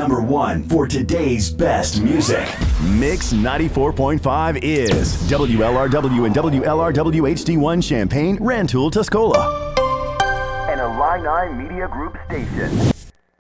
#1 for today's best music. Mix 94.5 is WLRW and WLRW HD1 Champaign, Rantoul, Tuscola. An Illini Media Group station.